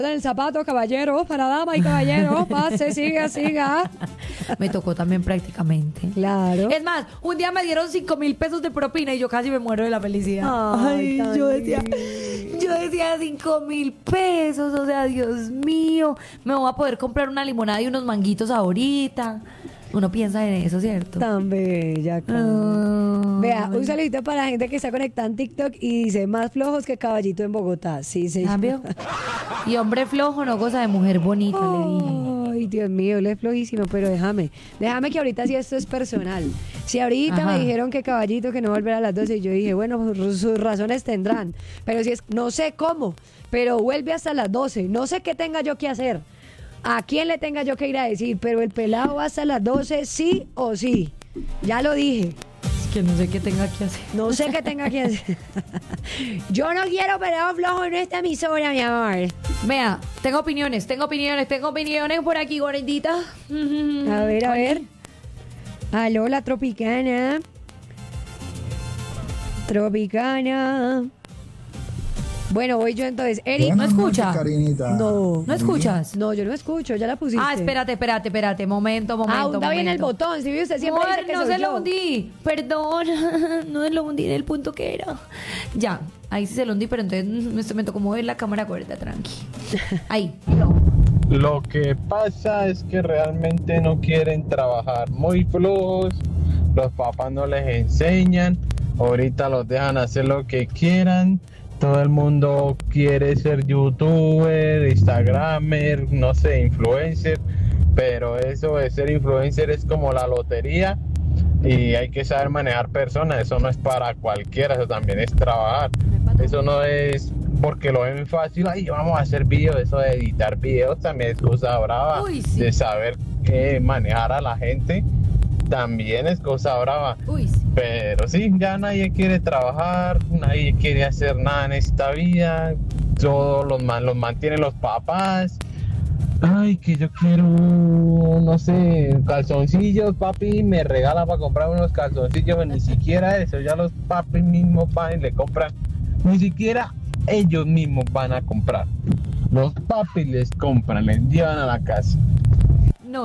en el zapato, caballero, para dama y caballero, pase, siga. Me tocó también prácticamente. Claro. Es más, un día me dieron 5,000 pesos de propina y yo casi me muero de la felicidad. Ay, yo decía 5,000 pesos, o sea, Dios mío, me voy a poder comprar una limonada y unos manguitos ahorita. Uno piensa en eso, ¿cierto? Tan bella. Vea, un saludito para la gente que está conectada en TikTok y dice, más flojos que caballito en Bogotá. Sí, sí. ¿Cambio? Y hombre flojo no goza de mujer bonita, le dije. Ay, Dios mío, él es flojísimo, pero déjame que ahorita sí esto es personal. Si ahorita Ajá. me dijeron que caballito que no volverá a las 12, y yo dije, bueno, sus razones tendrán. Pero si es, no sé cómo, pero vuelve hasta las 12. No sé qué tenga yo que hacer. ¿A quién le tenga yo que ir a decir? Pero el pelado va hasta las 12, sí o sí. Ya lo dije. Es que no sé qué tenga que hacer. No sé qué tenga que hacer. Yo no quiero pelado flojo en esta emisora, mi amor. Vea, tengo opiniones por aquí, gordita. A ver. Aló, la Tropicana. Bueno, voy yo entonces. Eric, ¿No escucha? No. ¿No escuchas? No, yo no escucho, ya la pusiste. Ah, espérate. Momento. Está bien el botón. Si usted siempre Amor, dice que no soy se lo yo. hundí. Perdón, no lo hundí en el punto que era. Ya, ahí sí se lo hundí, pero entonces me tocó mover la cámara gorda, tranqui. Ahí. Lo que pasa es que realmente no quieren trabajar, muy flojos, los papás no les enseñan, ahorita los dejan hacer lo que quieran, todo el mundo quiere ser youtuber, instagramer, no sé, influencer, pero eso de ser influencer es como la lotería y hay que saber manejar personas, eso no es para cualquiera, eso también es trabajar, eso no es porque lo ven fácil, ay, vamos a hacer videos, eso de editar videos también es cosa brava. Uy, sí. De saber manejar a la gente también es cosa brava. Uy, sí. Pero sí, ya nadie quiere trabajar, nadie quiere hacer nada en esta vida, todos los mantienen los papás. Ay, que yo quiero, no sé, calzoncillos, papi, me regala para comprar unos calzoncillos, ni siquiera eso, ya los papis mismos van y le compran, ni siquiera ellos mismos van a comprar. Los papis les compran, les llevan a la casa. No.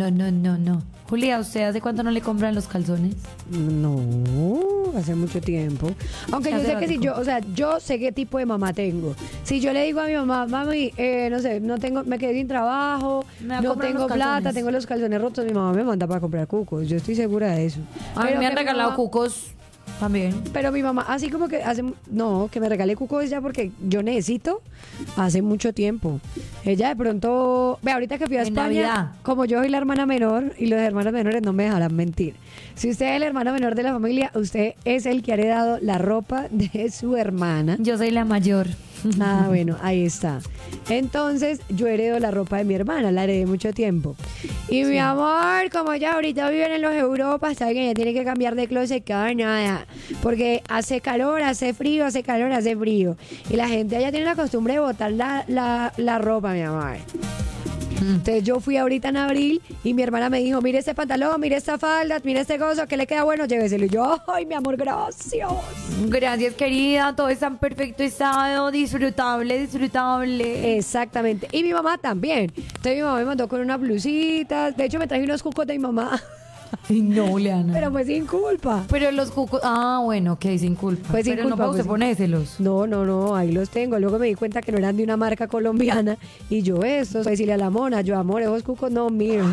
Julia, ¿usted hace cuánto no le compran los calzones? No, hace mucho tiempo. Aunque yo Hace sé que si ratico. yo sé qué tipo de mamá tengo. Si yo le digo a mi mamá, mami, no sé, me quedé sin trabajo, Me va a no comprar tengo los plata, calzones. tengo los calzones rotos, mi mamá me manda para comprar cucos. Yo estoy segura de eso. A mí Pero me han que mi regalado mamá- cucos también. Pero mi mamá, así como que que me regale cucos ya porque yo necesito hace mucho tiempo. Ella de pronto, ve, ahorita que fui a En España, Navidad. como yo soy la hermana menor y los hermanos menores no me dejarán mentir. Si usted es el hermano menor de la familia, usted es el que ha heredado la ropa de su hermana. Yo soy la mayor. Ah, bueno, ahí está. Entonces, yo heredo la ropa de mi hermana, la heredé mucho tiempo. Y mi amor, como ella ahorita viven en los Europas, está bien, ella tiene que cambiar de closet cada nada. Porque hace calor, hace frío, hace calor, hace frío. Y la gente allá tiene la costumbre de botar la ropa, mi amor. Entonces yo fui ahorita en abril y mi hermana me dijo, mire este pantalón, mire esta falda, mire este gozo, que le queda bueno, lléveselo. Y yo, ay, mi amor, gracias. Gracias, querida. Todo está en perfecto estado. Disfrutable. Exactamente. Y mi mamá también. Entonces mi mamá me mandó con unas blusitas. De hecho, me traje unos cucos de mi mamá. Ay, no, Leana. Pero fue sin culpa. Pero los cucos... Ah, bueno, ok, sin culpa. Pues sin pero culpa, no para pues usted sí. ponérselos. No, ahí los tengo. Luego me di cuenta que no eran de una marca colombiana. Y yo, estos, pues decirle a la mona, yo, amor, esos cucos no míos.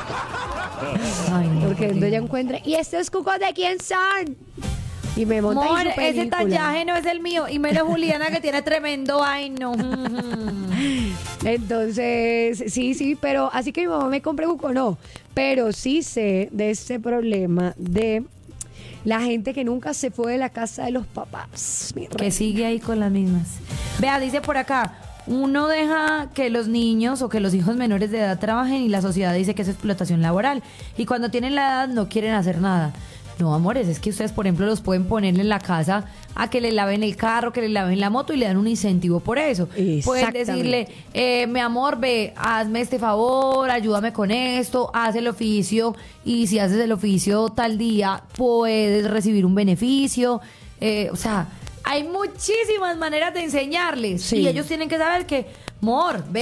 Ay, no. Porque cuando ella encuentre, ¿y estos cucos de quién son? Y me monta Amor, en su ese película. tallaje no es el mío. Y menos Juliana que tiene tremendo. Ay, no. Entonces, sí, pero así que mi mamá me compre cuco, no. Pero sí sé de este problema de la gente que nunca se fue de la casa de los papás. Mi Que rey. sigue ahí con las mismas. Vea, dice por acá, uno deja que los niños o que los hijos menores de edad trabajen y la sociedad dice que es explotación laboral. Y cuando tienen la edad no quieren hacer nada. No, amores, es que ustedes, por ejemplo, los pueden poner en la casa a que le laven el carro, que le laven la moto y le dan un incentivo por eso. Pueden decirle, mi amor, ve, hazme este favor, ayúdame con esto, haz el oficio y si haces el oficio tal día puedes recibir un beneficio. O sea, hay muchísimas maneras de enseñarles Sí. y ellos tienen que saber que, amor, ve.